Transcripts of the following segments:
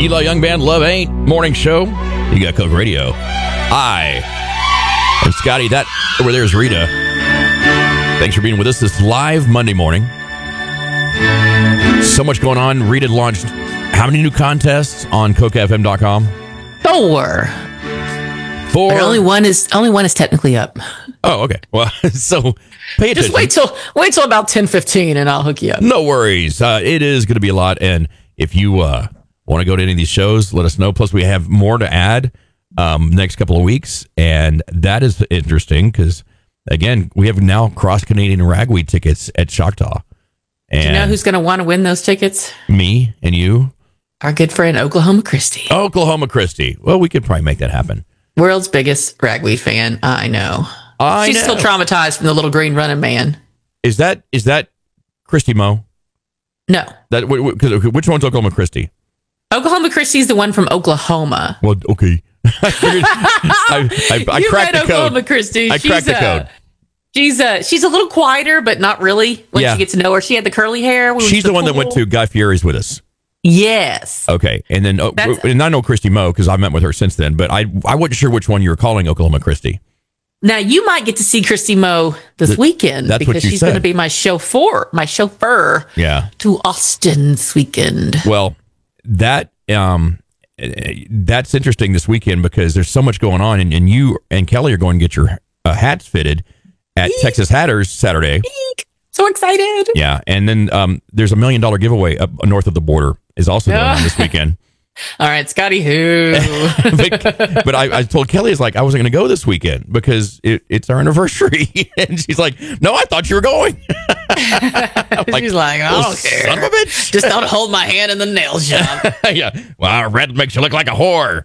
Eli Young Band, Love Ain't Morning Show. You got Coke Radio. I am Scotty. That over there is Rita. Thanks for being with us this live Monday morning. So much going on. Rita launched how many new contests on CokeFM.com? 4. But only one is technically up. Oh, okay. Well, so pay attention. Just wait till about 10:15 and I'll hook you up. No worries. It is going to be a lot. And if you want to go to any of these shows, let us know. Plus, we have more to add next couple of weeks. And that is interesting because, again, we have now cross-Canadian ragweed tickets at Choctaw. And do you know who's going to want to win those tickets? Me and you. Our good friend, Oklahoma Christie. Oklahoma Christie. Well, we could probably make that happen. World's biggest ragweed fan. I know. She's know. still traumatized from the little green running man. Is that Christy Moe? No. Which one's Oklahoma Christie? Oklahoma Christie's the one from Oklahoma. Well, okay. I figured I cracked the code. Oklahoma Christie. I cracked the code. She's a little quieter, but not really. When you get to know her, she had the curly hair. She's the one that went to Guy Fieri's with us. Yes. Okay, and then and I know Christy Moe because I've met with her since then, but I wasn't sure which one you were calling Oklahoma Christie. Now you might get to see Christy Moe this weekend because she's going to be my chauffeur. Yeah. To Austin this weekend. Well, that's interesting this weekend because there's so much going on, and you and Kelly are going to get your hats fitted at Texas Hatters Saturday. So excited. Yeah, and then there's $1 million giveaway up north of the border is also going on this weekend. All right, Scotty, who? but I told Kelly, I wasn't going to go this weekend because it's our anniversary. And she's like, no, I thought you were going. She's like, I don't care. Son of a bitch. Just don't hold my hand in the nail shop. Yeah. Well, red makes you look like a whore.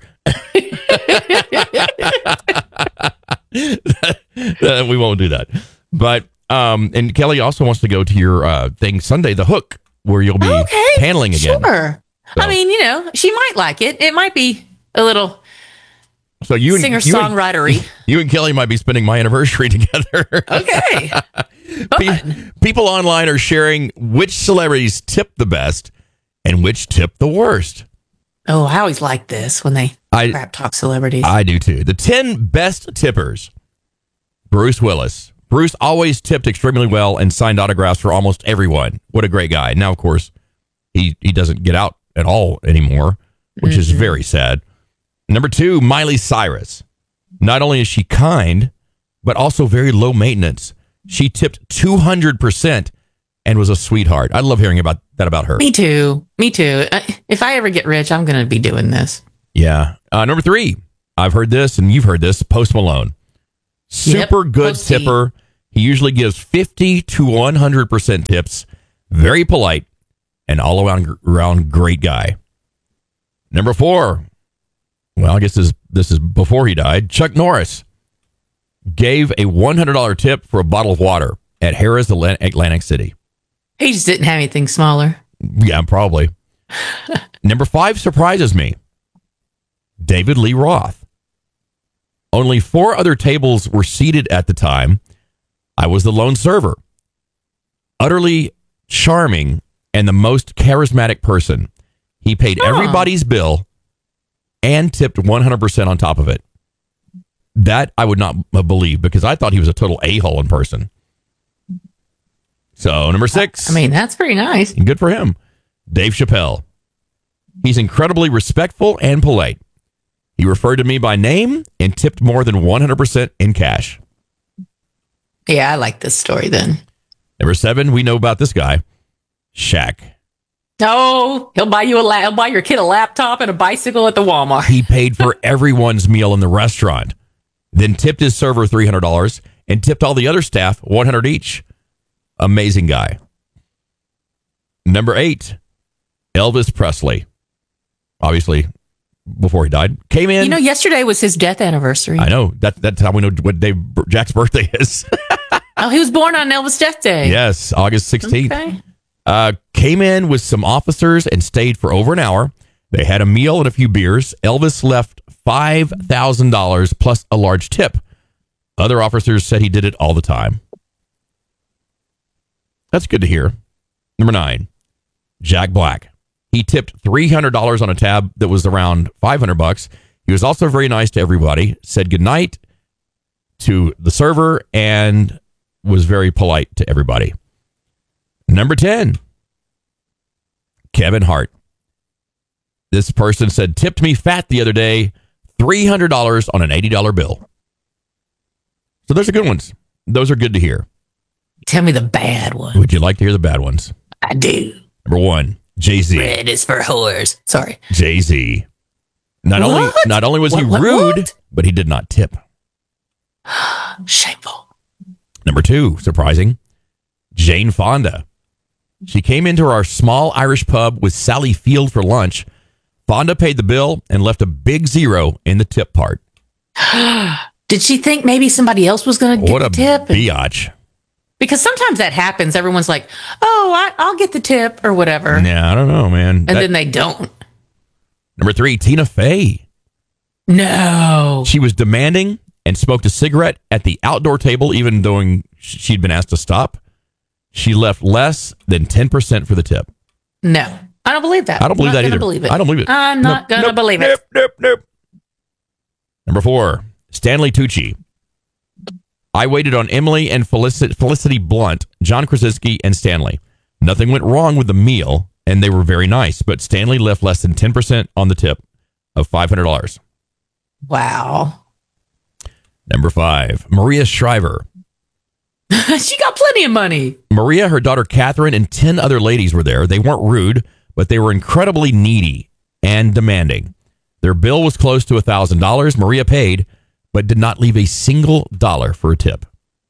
We won't do that. But, and Kelly also wants to go to your thing Sunday, The Hook, where you'll be paneling again. Sure. So. I mean, she might like it. It might be a little singer-songwritery. You and Kelly might be spending my anniversary together. Okay. People online are sharing which celebrities tip the best and which tip the worst. Oh, I always like this when they crap talk celebrities. I do too. The 10 best tippers. Bruce Willis. Bruce always tipped extremely well and signed autographs for almost everyone. What a great guy. Now, of course, he doesn't get out at all anymore, which is very sad. Number 2, Miley Cyrus. Not only is she kind, but also very low maintenance. She tipped 200% and was a sweetheart. I love hearing about her. Me too. If I ever get rich, I'm going to be doing this. Yeah. Number 3, I've heard this and you've heard this, Post Malone. Super good tipper. He usually gives 50 to 100% tips. Very polite. And all around great guy. Number 4. Well, I guess this is before he died. Chuck Norris gave a $100 tip for a bottle of water at Harrah's Atlantic City. He just didn't have anything smaller. Yeah, probably. Number 5 surprises me. David Lee Roth. Only 4 other tables were seated at the time. I was the lone server. Utterly charming and the most charismatic person. He paid everybody's bill and tipped 100% on top of it. That I would not believe because I thought he was a total a-hole in person. So, number 6. I mean, that's pretty nice. Good for him. Dave Chappelle. He's incredibly respectful and polite. He referred to me by name and tipped more than 100% in cash. Yeah, I like this story then. Number 7, we know about this guy. Shaq. Oh, he'll buy your kid a laptop and a bicycle at the Walmart. He paid for everyone's meal in the restaurant, then tipped his server $300 and tipped all the other staff $100 each. Amazing guy. Number 8, Elvis Presley. Obviously, before he died, came in. Yesterday was his death anniversary. I know. That's how we know what day Jack's birthday is. Oh, he was born on Elvis' death day. Yes, August 16th. Okay. Came in with some officers and stayed for over an hour. They had a meal and a few beers. Elvis left $5,000 plus a large tip. Other officers said he did it all the time. That's good to hear. Number 9, Jack Black. He tipped $300 on a tab that was around $500. He was also very nice to everybody, said goodnight to the server, and was very polite to everybody. Number 10, Kevin Hart. This person said, tipped me fat the other day, $300 on an $80 bill. So those are good ones. Those are good to hear. Tell me the bad one. Would you like to hear the bad ones? I do. Number 1, Jay-Z. Red is for whores. Sorry. Jay-Z. Not only was he rude, but he did not tip. Shameful. Number 2, surprising, Jane Fonda. She came into our small Irish pub with Sally Field for lunch. Fonda paid the bill and left a big zero in the tip part. Did she think maybe somebody else was going to get the tip? What a biatch. Because sometimes that happens. Everyone's like, oh, I'll get the tip or whatever. Yeah, I don't know, man. And then they don't. Number 3, Tina Fey. No. She was demanding and smoked a cigarette at the outdoor table, even though she'd been asked to stop. She left less than 10% for the tip. No. I don't believe that. I don't believe that either. I don't believe it. I'm not going to believe it. Nope. Number 4, Stanley Tucci. I waited on Emily and Felicity Blunt, John Krasinski, and Stanley. Nothing went wrong with the meal, and they were very nice, but Stanley left less than 10% on the tip of $500. Wow. Number 5, Maria Shriver. She got plenty of money. Maria, her daughter Catherine, and 10 other ladies were there. They weren't rude, but they were incredibly needy and demanding. Their bill was close to $1,000. Maria paid, but did not leave a single dollar for a tip.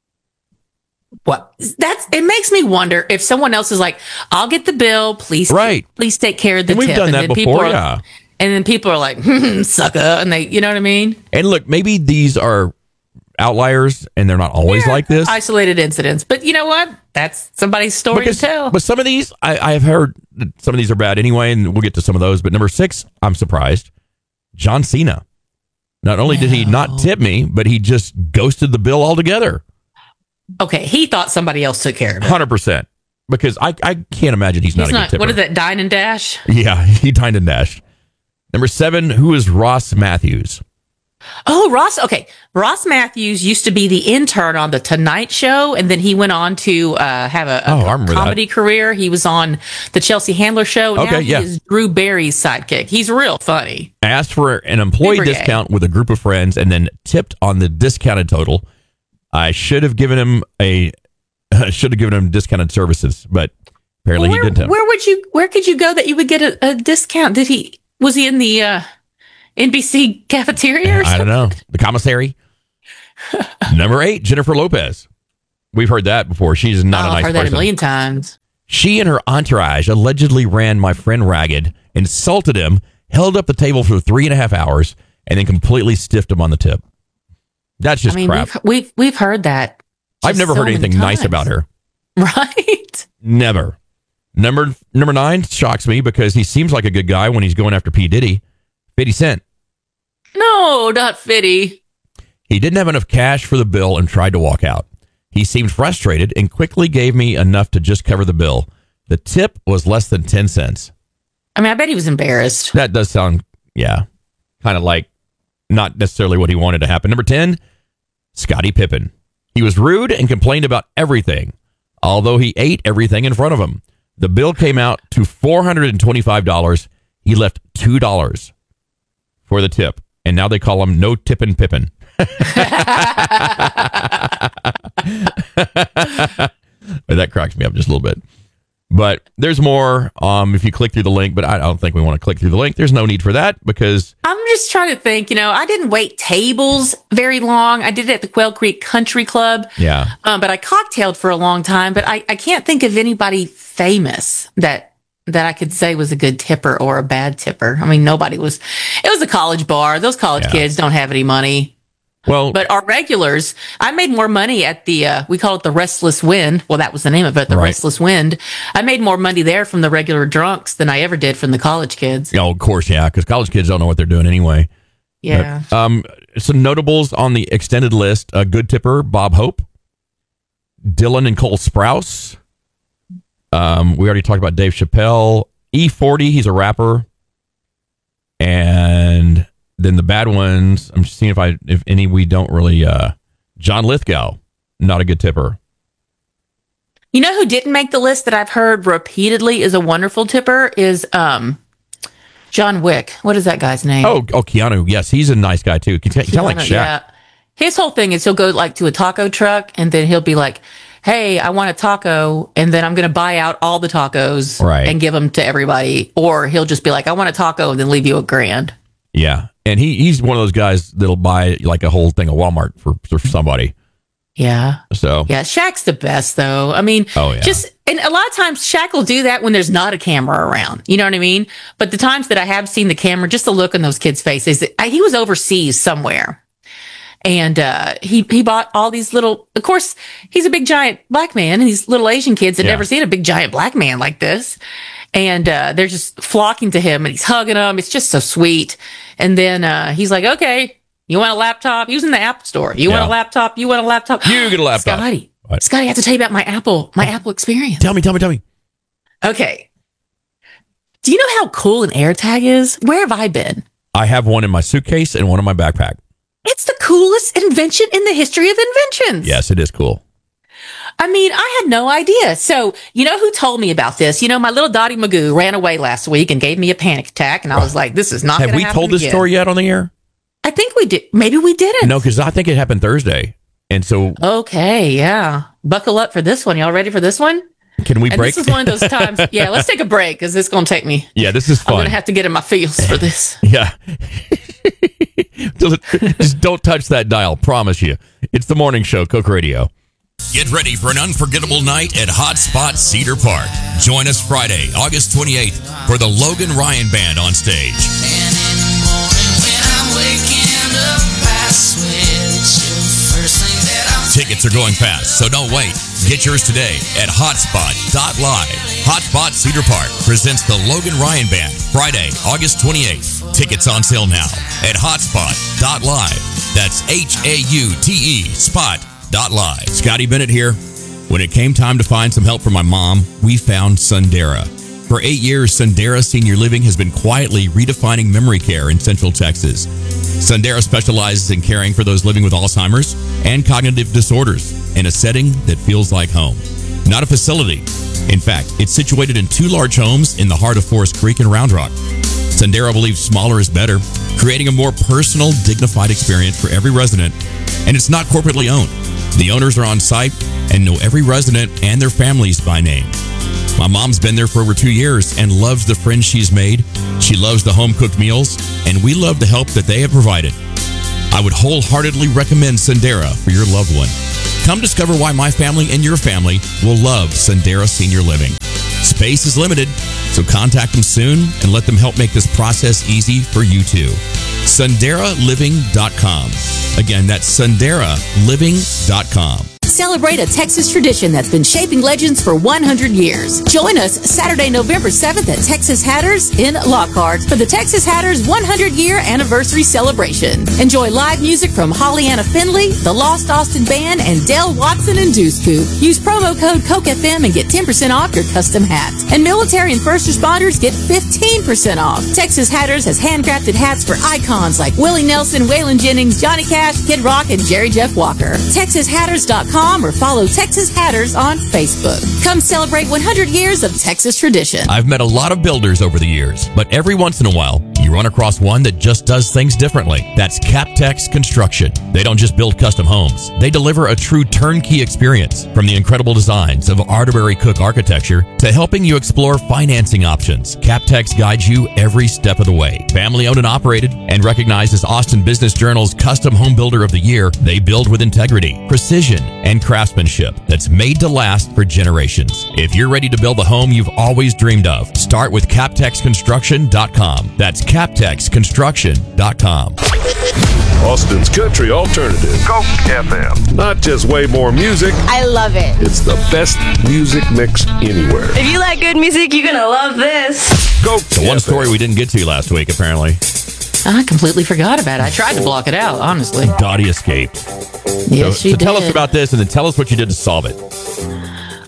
What? It makes me wonder if someone else is like, I'll get the bill, please. Right. Please take care of the and tip. We've done that before, yeah. And then people are like, sucker. And they, you know what I mean? And look, maybe these are outliers and they're not always like this. Isolated incidents. But you know what? That's somebody's story to tell. But some of these, I have heard that some of these are bad anyway, and we'll get to some of those. But number 6, I'm surprised. John Cena. Not only did he not tip me, but he just ghosted the bill altogether. Okay, he thought somebody else took care of it. 100%. Because I can't imagine he's not a good tipper. What is that, dine and dash? Yeah, he dined and dashed. Number 7, who is Ross Matthews? Oh, Ross. Okay. Ross Matthews used to be the intern on The Tonight Show, and then he went on to have a comedy career. He was on The Chelsea Handler Show. Okay, now he is Drew Barry's sidekick. He's real funny. Asked for an employee discount with a group of friends and then tipped on the discounted total. I should have given him discounted services, but apparently he didn't. Where could you go that you would get a discount? Was he in the NBC cafeteria or something? I don't know. The commissary. Number 8, Jennifer Lopez. We've heard that before. She's not a nice person. I've heard that a million times. She and her entourage allegedly ran my friend ragged, insulted him, held up the table for 3.5 hours, and then completely stiffed him on the tip. That's just crap. We've heard that. I've never heard anything nice about her. Right? Never. Number 9 shocks me because he seems like a good guy when he's going after P. Diddy. 50 Cent. No, not 50. He didn't have enough cash for the bill and tried to walk out. He seemed frustrated and quickly gave me enough to just cover the bill. The tip was less than 10 cents. I mean, I bet he was embarrassed. That does sound, kind of like not necessarily what he wanted to happen. Number 10, Scottie Pippen. He was rude and complained about everything, although he ate everything in front of him. The bill came out to $425. He left $2 for the tip, and now they call him No Tippin' Pippin. But that cracks me up just a little bit. But there's more if you click through the link, but I don't think we want to click through the link. There's no need for that because... I'm just trying to think, I didn't wait tables very long. I did it at the Quail Creek Country Club. Yeah. But I cocktailed for a long time, but I can't think of anybody famous that I could say was a good tipper or a bad tipper. I mean, it was a college bar. Those college kids don't have any money. Well, but our regulars, I made more money at the, we call it the Restless Wind. Well, that was the name of it, the Restless Wind. I made more money there from the regular drunks than I ever did from the college kids. Oh, of course, yeah, because college kids don't know what they're doing anyway. Yeah. Some notables on the extended list, a good tipper, Bob Hope, Dylan and Cole Sprouse. We already talked about Dave Chappelle, E40, he's a rapper. And then the bad ones, I'm just seeing if any we don't really, John Lithgow, not a good tipper. You know who didn't make the list that I've heard repeatedly is a wonderful tipper is John Wick. What is that guy's name? Oh, Keanu. Yes, he's a nice guy too. Kind of like Shaq. Yeah. His whole thing is he'll go like to a taco truck and then he'll be like, hey, I want a taco, and then I'm going to buy out all the tacos and give them to everybody. Or he'll just be like, I want a taco, and then leave you $1,000. Yeah. And he's one of those guys that'll buy like a whole thing of Walmart for somebody. Yeah. So. Yeah, Shaq's the best, though. I mean, and a lot of times Shaq will do that when there's not a camera around. You know what I mean? But the times that I have seen the camera, just the look on those kids' faces, he was overseas somewhere. And he bought all these little, of course, he's a big giant black man, and these little Asian kids had never seen a big giant black man like this. And they're just flocking to him, and he's hugging them. It's just so sweet. And then he's like, okay, you want a laptop? He was in the Apple store. You want a laptop? You want a laptop? You get a laptop. Scotty, I have to tell you about my Apple experience. Tell me. Okay. Do you know how cool an AirTag is? Where have I been? I have one in my suitcase and one in my backpack. It's the coolest invention in the history of inventions. Yes, it is cool. I mean, I had no idea. So, you know who told me about this? You know, my little Dottie Magoo ran away last week and gave me a panic attack. And I was like, this is not going to happen. Have we told this story yet on the air? I think we did. Maybe we didn't. No, because I think it happened Thursday. And so. Okay, yeah. Buckle up for this one. Y'all ready for this one? Can we break? This is one of those times. Yeah, let's take a break because it's going to take me. Yeah, this is fun. I'm going to have to get in my feels for this. Yeah. Just don't touch that dial. Promise you. It's the morning show, Coke Radio. Get ready for an unforgettable night at Hotspot Cedar Park. Join us Friday, August 28th for the Logan Ryan Band on stage. And in the morning when I'm waking up, I switch the first thing that I'm Tickets are going fast, so don't wait. Get yours today at hotspot.live. Hotspot Cedar Park presents the Logan Ryan Band Friday, August 28th. Tickets on sale now at hotspot.live. That's HAUTE spot.live. Scotty Bennett here. When it came time to find some help for my mom, we found Sundera. For 8 years, Sundera Senior Living has been quietly redefining memory care in Central Texas. Sundera specializes in caring for those living with Alzheimer's and cognitive disorders in a setting that feels like home. Not a facility. In fact, it's situated in 2 large homes in the heart of Forest Creek and Round Rock. Sundera believes smaller is better, creating a more personal, dignified experience for every resident, and it's not corporately owned. The owners are on site and know every resident and their families by name. My mom's been there for over 2 years and loves the friends she's made. She loves the home-cooked meals, and we love the help that they have provided. I would wholeheartedly recommend Sundera for your loved one. Come discover why my family and your family will love Sundera Senior Living. Space is limited, so contact them soon and let them help make this process easy for you too. SunderaLiving.com. Again, that's SunderaLiving.com. Celebrate a Texas tradition that's been shaping legends for 100 years. Join us Saturday, November 7th at Texas Hatters in Lockhart for the Texas Hatters 100-year anniversary celebration. Enjoy live music from Holly-Anna Finley, the Lost Austin Band, and Dale Watson and Deuce Coupe. Use promo code COKEFM and get 10% off your custom hat. And military and first responders get 15% off. Texas Hatters has handcrafted hats for icons like Willie Nelson, Waylon Jennings, Johnny Cash, Kid Rock, and Jerry Jeff Walker. TexasHatters.com or follow Texas Hatters on Facebook. Come celebrate 100 years of Texas tradition. I've met a lot of builders over the years, but every once in a while, you run across one that just does things differently. That's CapTex Construction. They don't just build custom homes. They deliver a true turnkey experience, from the incredible designs of Arterbury Cook architecture to helping you explore financing options. CapTex guides you every step of the way. Family owned and operated and recognized as Austin Business Journal's Custom Home Builder of the Year, they build with integrity, precision, and craftsmanship that's made to last for generations. If you're ready to build the home you've always dreamed of, start with CapTexConstruction.com. That's CapTexConstruction.com. Austin's country alternative. Coke FM. Not just way more music. I love it. It's the best music mix anywhere. If you like good music, you're going to love this. Coke The one story we didn't get to last week, apparently. I completely forgot about it. I tried to block it out, honestly. Dottie escaped. Yes, she so did. tell us about this and then tell us what you did to solve it.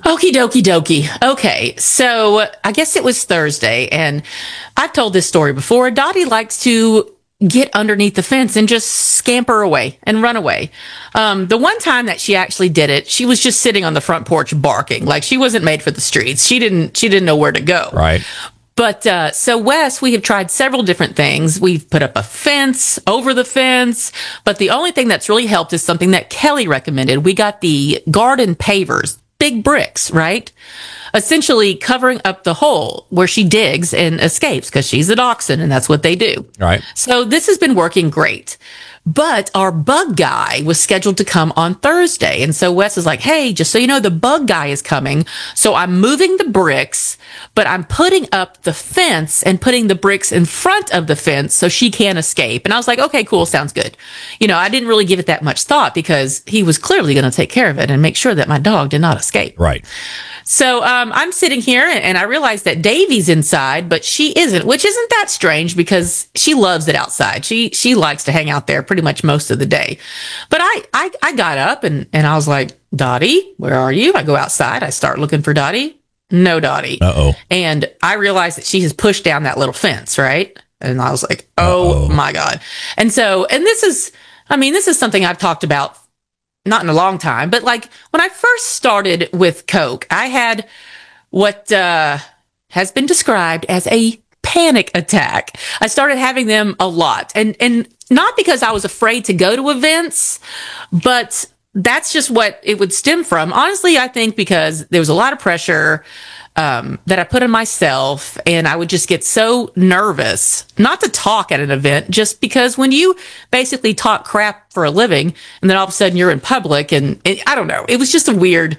Okie dokie dokie. Okay, so I guess it was Thursday, and I've told this story before. Dottie likes to get underneath the fence and just scamper away and run away. The one time that she actually did it, she was just sitting on the front porch barking. Like, she wasn't made for the streets. She didn't know where to go. Right. But so Wes, we have tried several different things. We've put up a fence, over the fence, but the only thing that's really helped is something that Kelly recommended. We got the garden pavers, big bricks, right? Essentially covering up the hole where she digs and escapes, because she's a dachshund and that's what they do. Right. So this has been working great. But our bug guy was scheduled to come on Thursday. And so Wes is like, hey, just so you know, the bug guy is coming. So I'm moving the bricks, but I'm putting up the fence and putting the bricks in front of the fence so she can't escape. And I was like, okay, cool. Sounds good. You know, I didn't really give it that much thought because he was clearly going to take care of it and make sure that my dog did not escape. Right. So I'm sitting here and I realized that Davy's inside, but she isn't, which isn't that strange because she loves it outside. She likes to hang out there pretty much most of the day. But I got up and I was like, Dottie, where are you? I go outside. I start looking for Dottie. No Dottie. Uh-oh. And I realized that she has pushed down that little fence, right? And I was like, oh my God. And so, and this is something I've talked about not in a long time, but like when I first started with Coke, I had what has been described as a panic attack. I started having them a lot, and not because I was afraid to go to events, but that's just what it would stem from. Honestly, I think because there was a lot of pressure that I put on myself, and I would just get so nervous not to talk at an event, just because when you basically talk crap for a living and then all of a sudden you're in public and I don't know, I was just in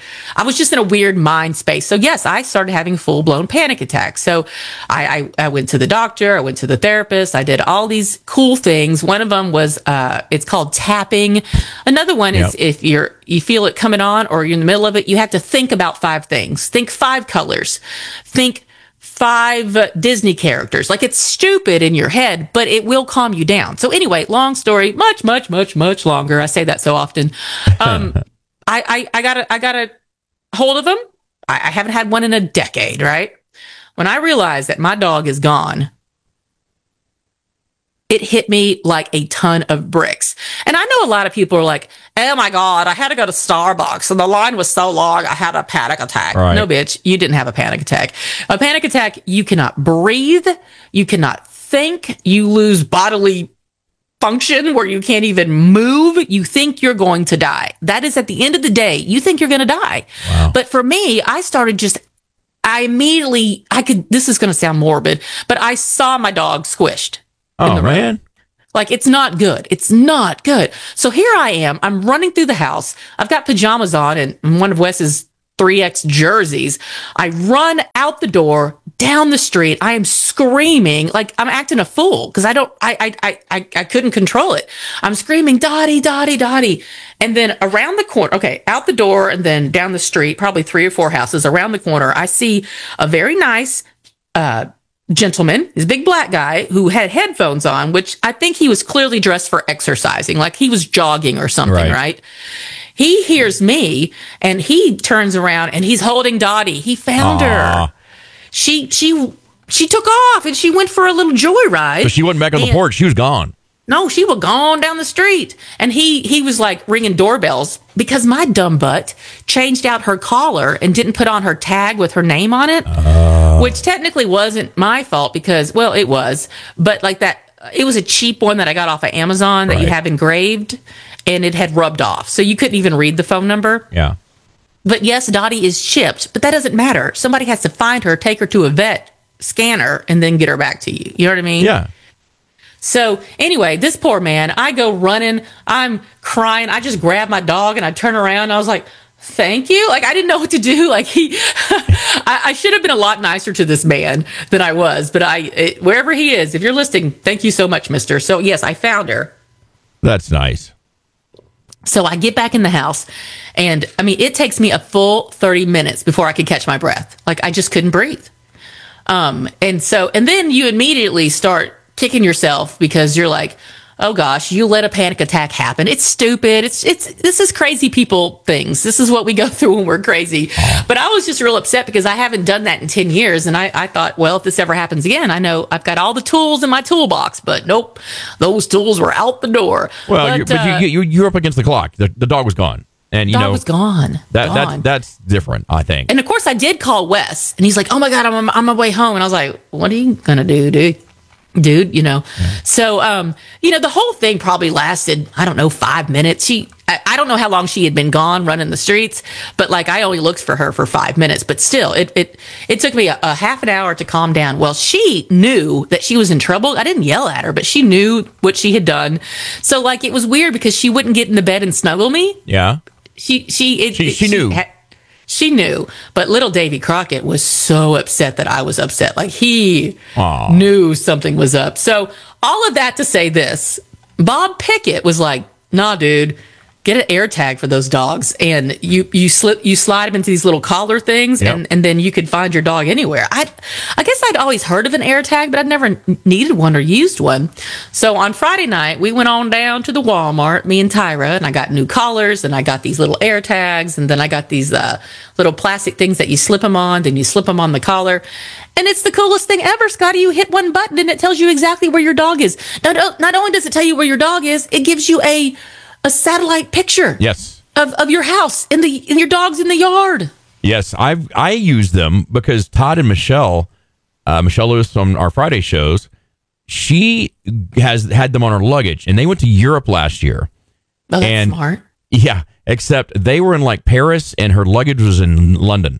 a weird mind space. So yes, I started having full blown panic attacks. So I went to the doctor, I went to the therapist, I did all these cool things. One of them was, it's called tapping. Another one is if you feel it coming on or you're in the middle of it, you have to think about 5 things. Think 5 colors. Think 5 Disney characters. Like, it's stupid in your head, but it will calm you down. So anyway, long story, much longer. I say that so often. I got a hold of them. I haven't had one in a decade, right? When I realized that my dog is gone, it hit me like a ton of bricks. And I know a lot of people are like, oh my God, I had to go to Starbucks and the line was so long, I had a panic attack. Right. No, bitch, you didn't have a panic attack. A panic attack, you cannot breathe, you cannot think, you lose bodily function where you can't even move. You think you're going to die. That is, at the end of the day, you think you're going to die. Wow. But for me, this is going to sound morbid, but I saw my dog squished. Oh, man. Like, it's not good. It's not good. So here I am. I'm running through the house. I've got pajamas on and one of Wes's 3X jerseys. I run out the door, down the street. I am screaming like I'm acting a fool because I couldn't control it. I'm screaming, Dottie, Dottie, Dottie. And then around the corner, out the door and then down the street, probably 3 or 4 houses around the corner, I see a very nice, gentleman, this big black guy who had headphones on, which I think he was clearly dressed for exercising, like he was jogging or something, right? He hears me and he turns around and he's holding Dottie. He found her. She took off and she went for a little joyride. So she wasn't back on the porch. She was gone. No, she was gone down the street. And he was like ringing doorbells because my dumb butt changed out her collar and didn't put on her tag with her name on it, which technically wasn't my fault because, well, it was, but like that, it was a cheap one that I got off of Amazon that you have engraved and it had rubbed off. So you couldn't even read the phone number. Yeah. But yes, Dottie is chipped, but that doesn't matter. Somebody has to find her, take her to a vet, scan her, and then get her back to you. You know what I mean? Yeah. So anyway, this poor man, I go running, I'm crying. I just grab my dog and I turn around and I was like, thank you. Like, I didn't know what to do. Like I should have been a lot nicer to this man than I was, but wherever he is, if you're listening, thank you so much, mister. So yes, I found her. That's nice. So I get back in the house and I mean, it takes me a full 30 minutes before I could catch my breath. Like, I just couldn't breathe. And then you immediately start kicking yourself because you're like, oh gosh, you let a panic attack happen. It's stupid. This is crazy people things. This is what we go through when we're crazy. But I was just real upset because I haven't done that in 10 years. And I thought, well, if this ever happens again, I know I've got all the tools in my toolbox, but nope, those tools were out the door. Well, but you're up against the clock. The dog was gone. And dog was gone. That's different, I think. And of course I did call Wes and he's like, oh my God, I'm on my way home. And I was like, what are you going to do, dude, So, the whole thing probably lasted, I don't know, 5 minutes. I don't know how long she had been gone running the streets, but like I only looked for her for 5 minutes, but still it took me a half an hour to calm down. Well, she knew that she was in trouble. I didn't yell at her, but she knew what she had done. So like, it was weird because she wouldn't get in the bed and snuggle me. Yeah. She knew. She knew, but little Davy Crockett was so upset that I was upset. Like he knew something was up. So all of that to say this, Bob Pickett was like, nah, dude, get an air tag for those dogs. And you slide them into these little collar things and then you could find your dog anywhere. I guess I'd always heard of an air tag, but I'd never needed one or used one. So on Friday night, we went on down to the Walmart, me and Tyra, and I got new collars and I got these little air tags. And then I got these little plastic things that you slip them on, then you slip them on the collar. And it's the coolest thing ever, Scotty. You hit one button and it tells you exactly where your dog is. Not only does it tell you where your dog is, it gives you a satellite picture of your house and your dog's in the yard. Yes, I use them because Todd and Michelle Lewis on our Friday shows, she has had them on her luggage and they went to Europe last year. Oh, that's smart. Yeah, except they were in like Paris and her luggage was in London.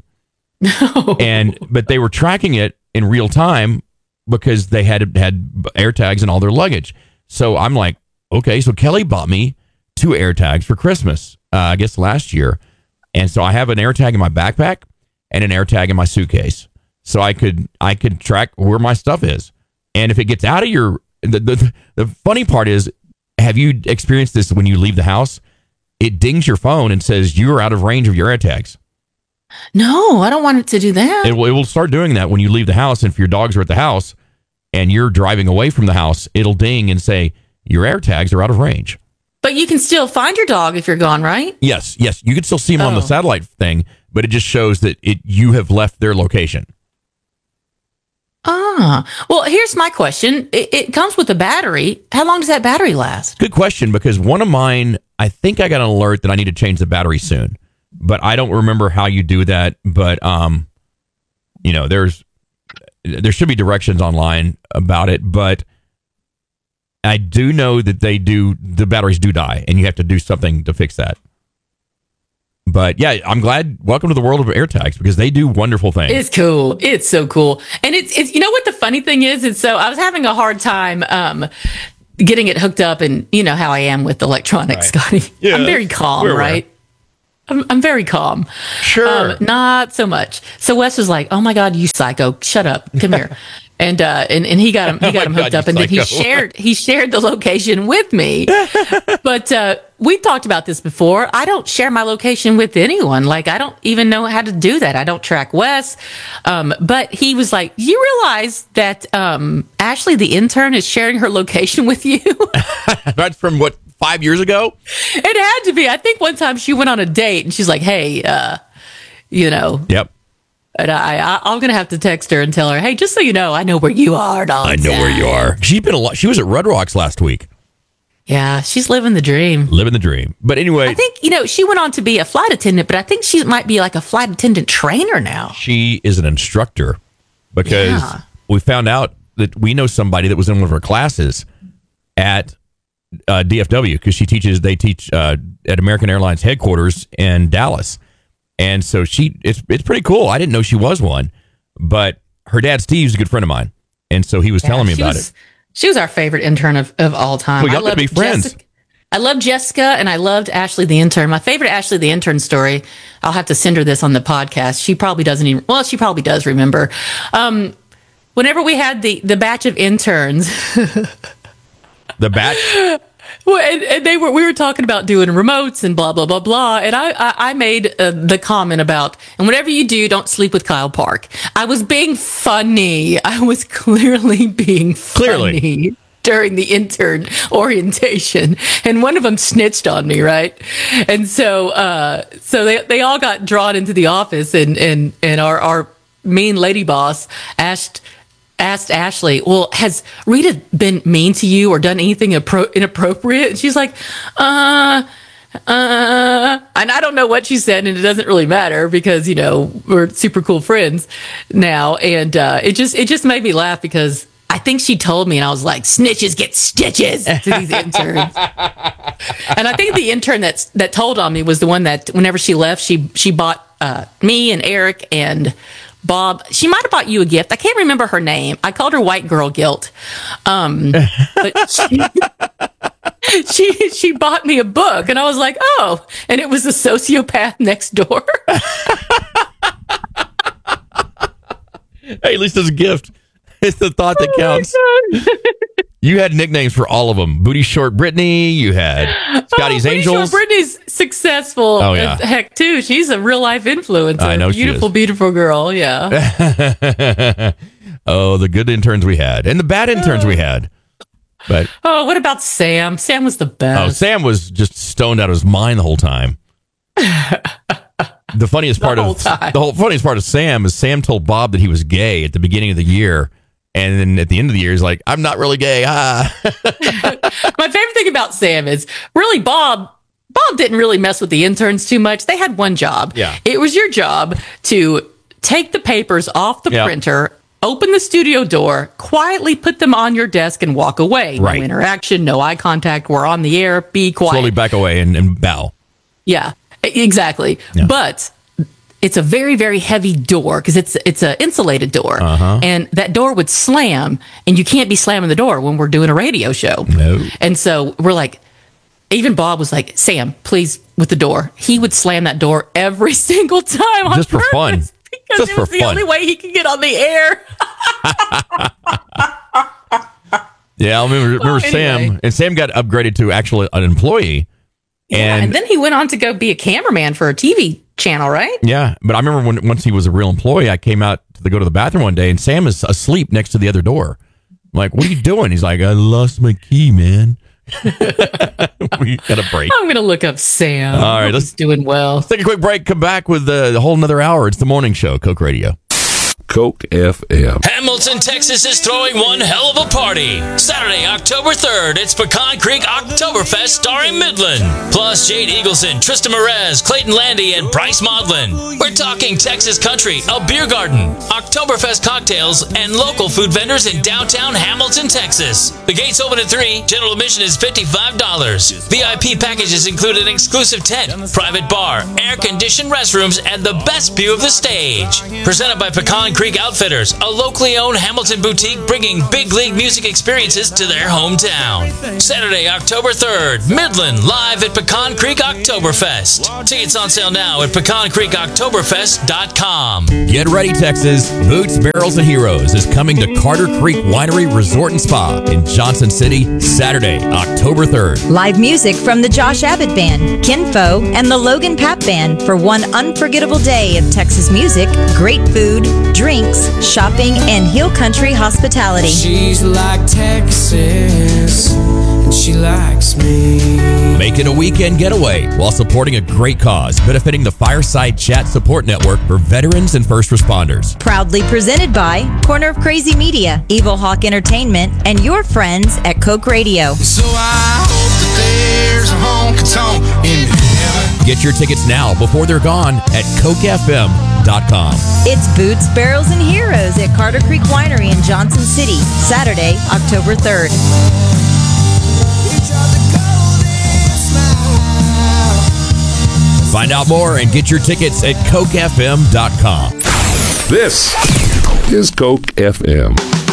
But they were tracking it in real time because they had air tags in all their luggage. So I'm like, okay, so Kelly bought me 2 air tags for Christmas, I guess last year. And so I have an air tag in my backpack and an air tag in my suitcase. So I could track where my stuff is. And if it gets out of your, the funny part is, have you experienced this when you leave the house? It dings your phone and says you are out of range of your air tags. No, I don't want it to do that. It will start doing that when you leave the house. And if your dogs are at the house and you're driving away from the house, it'll ding and say your air tags are out of range. But you can still find your dog if you're gone, right? Yes. You can still see them on the satellite thing, but it just shows that you have left their location. Well, here's my question. It comes with a battery. How long does that battery last? Good question, because one of mine, I think I got an alert that I need to change the battery soon, but I don't remember how you do that. But, there should be directions online about it, but I do know that the batteries do die and you have to do something to fix that. But yeah, I'm glad. Welcome to the world of AirTags because they do wonderful things. It's cool. It's so cool. And it's you know what the funny thing is? It's so I was having a hard time getting it hooked up, and you know how I am with electronics, right. Scotty. Yeah, I'm very calm, right? I'm very calm. Sure. Not so much. So Wes was like, "Oh my God, you psycho! Shut up! Come here." And he got him hooked up, and then he shared the location with me. But we talked about this before. I don't share my location with anyone. Like I don't even know how to do that. I don't track Wes. But he was like, "You realize that Ashley, the intern, is sharing her location with you?" That's from what, 5 years ago? It had to be. I think one time she went on a date, and she's like, "Hey, Yep. And I'm going to have to text her and tell her, hey, just so you know, I know where you are, dog. I know where you are. She's been a lot. She was at Red Rocks last week. Yeah, she's living the dream. Living the dream. But anyway. I think, she went on to be a flight attendant, but I think she might be like a flight attendant trainer now. She is an instructor because we found out that we know somebody that was in one of her classes at DFW because they teach at American Airlines headquarters in Dallas. And so it's pretty cool. I didn't know she was one, but her dad, Steve's a good friend of mine. And so he was telling me about it. She was our favorite intern of all time. We got to be friends. I loved Jessica and I loved Ashley the intern. My favorite Ashley the intern story, I'll have to send her this on the podcast. She probably she probably does remember. Whenever we had the batch of interns. The batch? Well, and we were talking about doing remotes and blah, blah, blah, blah. And I made the comment about, and whatever you do, don't sleep with Kyle Park. I was being funny. I was clearly being funny. during the intern orientation, and one of them snitched on me, right? And so they all got drawn into the office, and our mean lady boss asked Ashley, well, has Rita been mean to you or done anything inappropriate? And she's like, and I don't know what she said, and it doesn't really matter because, we're super cool friends now. And it just made me laugh because I think she told me, and I was like, snitches get stitches to these interns. And I think the intern that told on me was the one that whenever she left, she bought me and Eric and Bob. She might have bought you a gift. I can't remember her name. I called her White Girl Guilt. But she bought me a book, and I was like, oh, and it was The Sociopath Next Door. Hey, at least it's a gift. It's the thought that counts. You had nicknames for all of them. Booty Short Brittany. You had Scotty's Angels. Short Brittany's successful as heck, too. She's a real-life influencer. I know beautiful, beautiful girl, yeah. Oh, the good interns we had. And the bad interns we had. But what about Sam? Sam was the best. Oh, Sam was just stoned out of his mind the whole time. The funniest part of Sam is Sam told Bob that he was gay at the beginning of the year. And then at the end of the year, he's like, I'm not really gay. My favorite thing about Sam is really Bob didn't really mess with the interns too much. They had one job. Yeah. It was your job to take the papers off the printer, open the studio door, quietly put them on your desk, and walk away. Right. No interaction, no eye contact. We're on the air. Be quiet. Slowly back away and bow. Yeah, exactly. Yeah. But it's a very, very heavy door because it's an insulated door. And that door would slam, and you can't be slamming the door when we're doing a radio show. No. And so we're like, even Bob was like, Sam, please, with the door. He would slam that door every single time on just for fun. Because it was the only way he could get on the air. Yeah, I remember Sam. And Sam got upgraded to actually an employee. And then he went on to go be a cameraman for a TV channel, right? Yeah, but I remember once he was a real employee, I came out to go to the bathroom one day, and Sam is asleep next to the other door. I'm like, what are you doing? He's like, I lost my key, man. We got a break. I'm going to look up Sam. All right, let's doing well. Let's take a quick break. Come back with the whole another hour. It's the morning show, Coke Radio. Coke FM. Hamilton, Texas is throwing one hell of a party. Saturday, October 3rd, it's Pecan Creek Oktoberfest starring Midland. Plus Jade Eagleson, Tristan Merez, Clayton Landy, and Bryce Maudlin. We're talking Texas country, a beer garden, Oktoberfest cocktails, and local food vendors in downtown Hamilton, Texas. The gates open at 3. General admission is $55. VIP packages include an exclusive tent, private bar, air-conditioned restrooms, and the best view of the stage. Presented by Pecan Creek Outfitters, a locally owned Hamilton boutique bringing big league music experiences to their hometown. Saturday, October 3rd, Midland live at Pecan Creek Oktoberfest. Tickets on sale now at pecancreekoktoberfest.com. Get ready, Texas. Boots, Barrels, and Heroes is coming to Carter Creek Winery Resort and Spa in Johnson City, Saturday, October 3rd. Live music from the Josh Abbott Band, Kinfo, and the Logan Pap Band for one unforgettable day of Texas music, great food, drinks, shopping, and hill country hospitality. She's like Texas, and she likes me. Make it a weekend getaway while supporting a great cause, benefiting the Fireside Chat Support Network for veterans and first responders. Proudly presented by Corner of Crazy Media, Evil Hawk Entertainment, and your friends at Coke Radio. So I hope that there's a honky-tonk in heaven. Get your tickets now before they're gone at CokeFM.com. It's Boots, Barrels, and Heroes at Carter Creek Winery in Johnson City, Saturday, October 3rd. Find out more and get your tickets at CokeFM.com. This is Coke FM.